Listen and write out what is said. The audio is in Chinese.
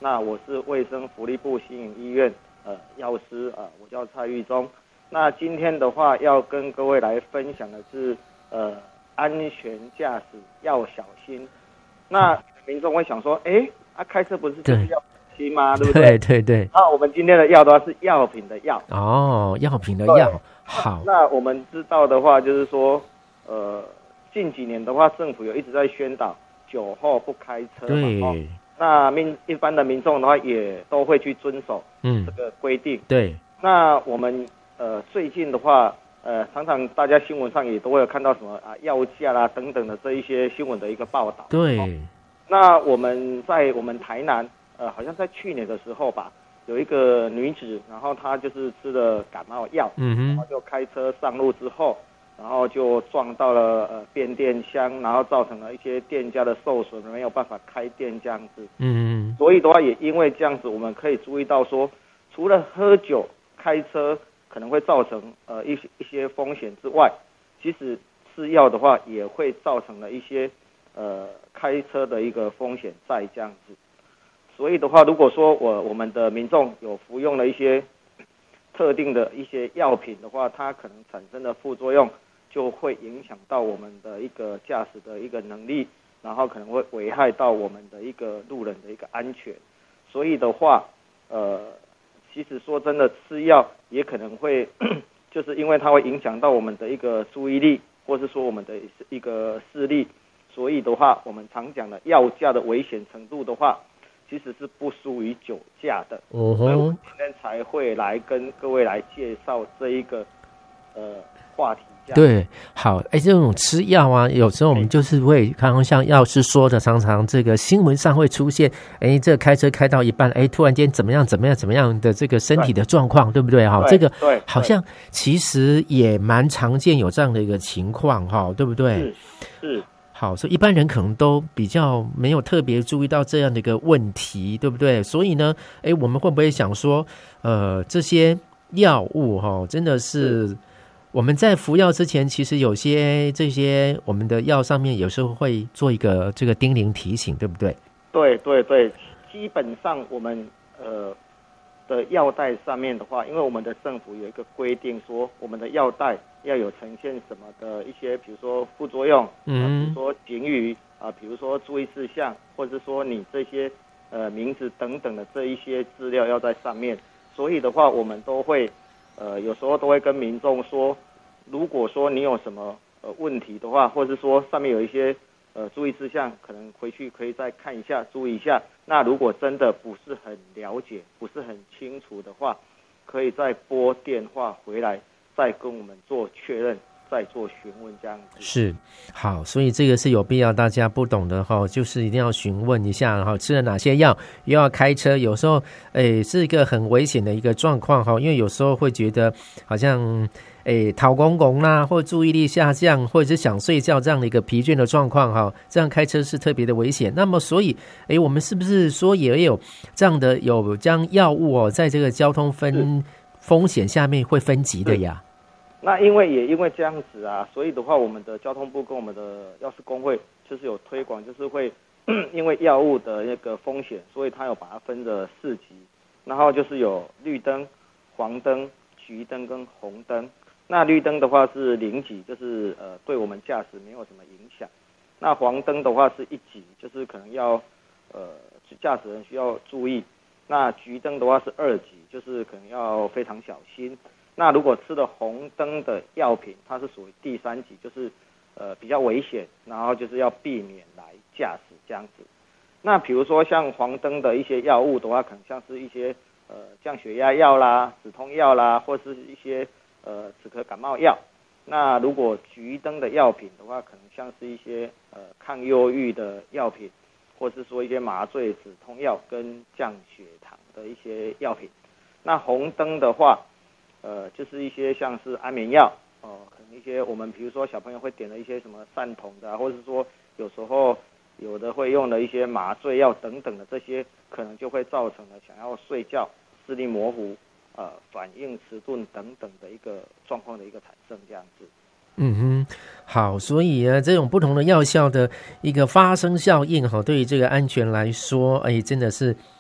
那我是卫生福利部新营医院药师我叫蔡玉忠。那今天的话要跟各位来分享的是安全驾驶要小心。那民众会想说，开车不是就是要小心吗？对不对？ 对。 我们今天的药的话是药品的药。 药品的药。好。 那我们知道的话，就是说，近几年的话，政府有一直在宣导酒后不开车嘛。 对。 那一般的民众的话，也都会去遵守这个规定。 对。 那我们最近的话，常常大家新闻上也都会有看到什么药价啦等等的这一些新闻的一个报道。 对。 那我们台南，好像在去年的时候吧，有一个女子，然后她就是吃了感冒药，然后就开车上路之后，然后就撞到了变电箱，然后造成了一些店家的受损，没有办法开店这样子。所以的话，也因为这样子，我们可以注意到说，除了喝酒开车可能会造成一些风险之外，其实吃药的话也会造成了一些开车的一个风险在这样子。所以的话，如果说我们的民众有服用了一些特定的一些药品的话，它可能产生的副作用就会影响到我们的一个驾驶的一个能力，然后可能会危害到我们的一个路人的一个安全。所以的话，其实说真的，吃药也可能会就是因为它会影响到我们的一个注意力，或是说我们的一个视力。所以的话，我们常讲的药驾的危险程度的话，其实是不输于酒驾的。所以我们今天才会来跟各位来介绍这一个话题。 对，好，这种吃药啊，有时候我们就是会刚刚像药师说的，常常这个新闻上会出现，这开车开到一半，突然间怎么样的这个身体的状况，对不对？这个好像其实也蛮常见有这样的一个情况，对不对？ 是。 好，所以一般人可能都比较没有特别注意到这样的一个问题，对不对？所以呢，我们会不会想说，这些药物真的是我们在服药之前，其实有些这些我们的药上面有时候会做一个这个叮咛提醒，对不对？ 对，基本上我们的药袋上面的话，因为我们的政府有一个规定说，我们的药袋要有呈现什么的一些，比如说副作用，比如说警语比如说注意事项，或者说你这些名字等等的这一些资料要在上面。所以的话，我们都会有时候都会跟民众说，如果说你有什么问题的话，或者是说上面有一些注意事项，可能回去可以再看一下，注意一下。那如果真的不是很了解，不是很清楚的话，可以再拨电话回来，再跟我们做确认，再做询问这样子。 是，好，所以这个是有必要大家不懂的就是一定要询问一下吃了哪些药，又要开车，有时候是一个很危险的一个状况因为有时候会觉得好像头公公啦，或注意力下降，或者是想睡觉这样的一个疲倦的状况这样开车是特别的危险。那么所以我们是不是说也有这样的将药物在这个交通风险下面会分级的呀？ 那因为这样子所以的话，我们的交通部跟我们的药师公会就是有推广，就是会因为药物的那个风险，所以它有把它分了4级，然后就是有绿灯、黄灯、橘灯跟红灯。那绿灯的话是0级，就是对我们驾驶没有什么影响。那黄灯的话是1级，就是可能要驾驶人需要注意。那橘灯的话是2级，就是可能要非常小心。那如果吃了红灯的药品，它是属于第3级，就是比较危险，然后就是要避免来驾驶这样子。那比如说像黄灯的一些药物的话，可能像是一些降血压药啦、止痛药啦，或是一些止咳感冒药。那如果橘灯的药品的话，可能像是一些抗忧郁的药品，或是说一些麻醉止痛药跟降血糖的一些药品。那红灯的话，就是一些像是安眠药，可能一些我们比如说小朋友会点了一些什么散瞳的或者是说有时候有的会用的一些麻醉药等等的，这些可能就会造成了想要睡觉、视力模糊、反应迟钝等等的一个状况的一个产生这样子。 好，所以这种不同的药效的一个发生效应对于这个安全来说真的是